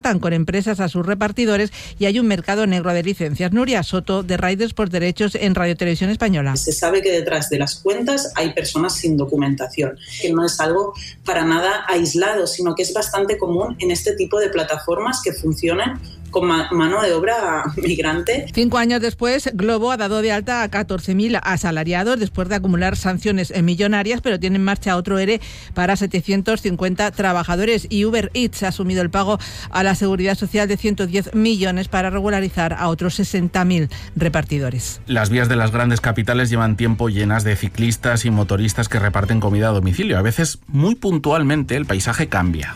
subcontratan con empresas a sus repartidores y hay un mercado negro de licencias. Nuria Soto, de Riders por Derechos en Radio Televisión Española. Se sabe que detrás de las cuentas hay personas sin documentación, que no es algo para nada aislado, sino que es bastante común en este tipo de plataformas que funcionan con mano de obra migrante. 5 años después, Glovo ha dado de alta a 14.000 asalariados después de acumular sanciones millonarias, pero tiene en marcha otro ERE para 750 trabajadores, y Uber Eats ha asumido el pago a la Seguridad Social de 110 millones para regularizar a otros 60.000 repartidores. Las vías de las grandes capitales llevan tiempo llenas de ciclistas y motoristas que reparten comida a domicilio. A veces, muy puntualmente, el paisaje cambia.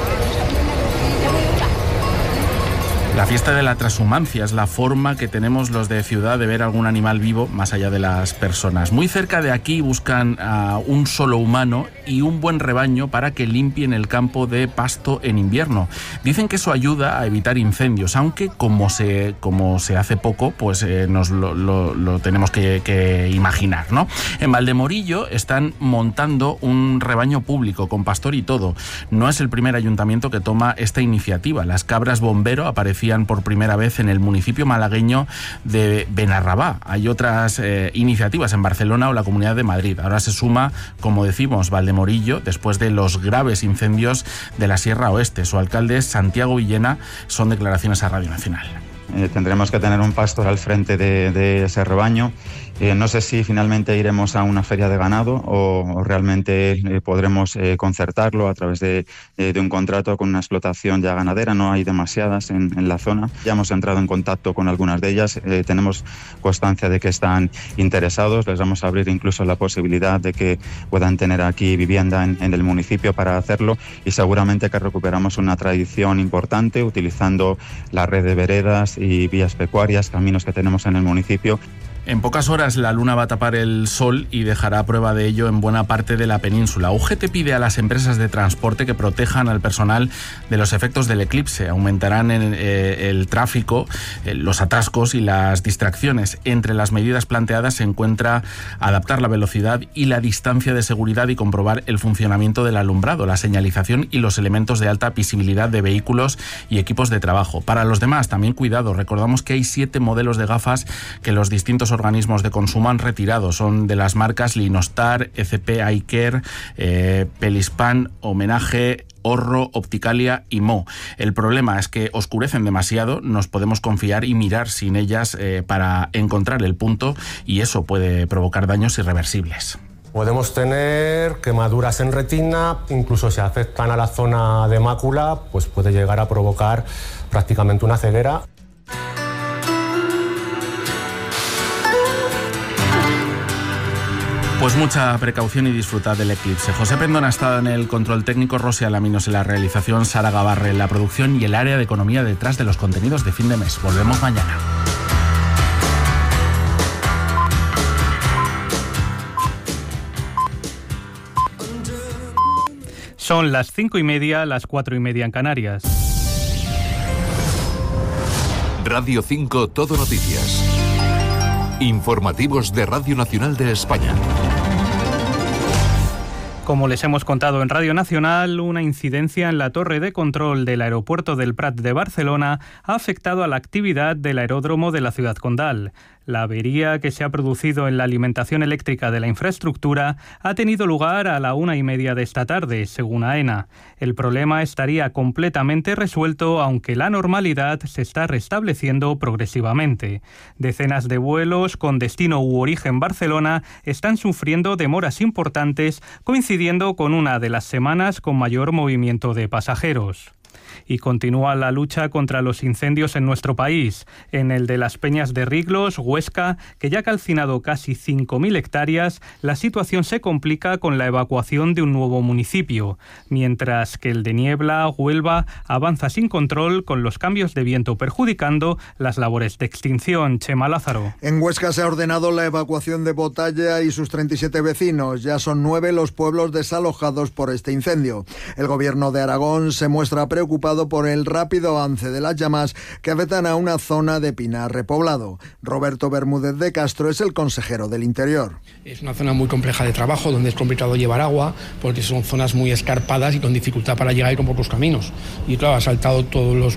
La fiesta de la transhumancia es la forma que tenemos los de ciudad de ver algún animal vivo más allá de las personas. Muy cerca de aquí buscan a un solo humano y un buen rebaño para que limpien el campo de pasto en invierno. Dicen que eso ayuda a evitar incendios, aunque como se hace poco, pues nos lo tenemos que imaginar, ¿no? En Valdemorillo están montando un rebaño público con pastor y todo. No es el primer ayuntamiento que toma esta iniciativa. Las cabras bombero aparecían por primera vez en el municipio malagueño de Benarrabá. Hay otras iniciativas en Barcelona o la Comunidad de Madrid. Ahora se suma, como decimos, Valdemorillo, después de los graves incendios de la Sierra Oeste. Su alcalde, Santiago Villena, son declaraciones a Radio Nacional. Tendremos que tener un pastor al frente de ese rebaño. No sé si finalmente iremos a una feria de ganado o realmente podremos concertarlo a través de un contrato con una explotación ya ganadera. No hay demasiadas en la zona. Ya hemos entrado en contacto con algunas de ellas. Tenemos constancia de que están interesados. Les vamos a abrir incluso la posibilidad de que puedan tener aquí vivienda en el municipio para hacerlo, y seguramente que recuperamos una tradición importante utilizando la red de veredas y vías pecuarias, caminos que tenemos en el municipio. En pocas horas la luna va a tapar el sol y dejará prueba de ello en buena parte de la península. UGT pide a las empresas de transporte que protejan al personal de los efectos del eclipse. Aumentarán el tráfico, los atascos y las distracciones. Entre las medidas planteadas se encuentra adaptar la velocidad y la distancia de seguridad y comprobar el funcionamiento del alumbrado, la señalización y los elementos de alta visibilidad de vehículos y equipos de trabajo. Para los demás, también cuidado. Recordamos que hay 7 modelos de gafas que los distintos organismos de consumo han retirado. Son de las marcas Linostar, ECP iCare, Pelispan, Homenaje, Horro, Opticalia y Mo. El problema es que oscurecen demasiado, nos podemos confiar y mirar sin ellas para encontrar el punto, y eso puede provocar daños irreversibles. Podemos tener quemaduras en retina, incluso si afectan a la zona de mácula, pues puede llegar a provocar prácticamente una ceguera. Pues mucha precaución y disfrutad del eclipse. José Pendón ha estado en el control técnico, Rosy Alaminos en la realización, Sara Gavarre en la producción y el área de economía detrás de los contenidos de fin de mes. Volvemos mañana. Son las 5:30, las 4:30 en Canarias. Radio 5 Todo Noticias. Informativos de Radio Nacional de España. Como les hemos contado en Radio Nacional, una incidencia en la torre de control del aeropuerto del Prat de Barcelona ha afectado a la actividad del aeródromo de la ciudad condal. La avería que se ha producido en la alimentación eléctrica de la infraestructura ha tenido lugar a la 1:30 de esta tarde, según AENA. El problema estaría completamente resuelto, aunque la normalidad se está restableciendo progresivamente. Decenas de vuelos con destino u origen Barcelona están sufriendo demoras importantes, coincidiendo con una de las semanas con mayor movimiento de pasajeros. Y continúa la lucha contra los incendios en nuestro país. En el de las Peñas de Riglos, Huesca, que ya ha calcinado casi 5.000 hectáreas, la situación se complica con la evacuación de un nuevo municipio, mientras que el de Niebla, Huelva, avanza sin control con los cambios de viento perjudicando las labores de extinción. Chema Lázaro. En Huesca se ha ordenado la evacuación de Botalla y sus 37 vecinos. Ya son 9 los pueblos desalojados por este incendio. El gobierno de Aragón se muestra preocupado por el rápido avance de las llamas que afectan a una zona de pinar repoblado. Roberto Bermúdez de Castro es el consejero del Interior. Es una zona muy compleja de trabajo, donde es complicado llevar agua, porque son zonas muy escarpadas y con dificultad para llegar y con pocos caminos. Y claro, ha saltado todos los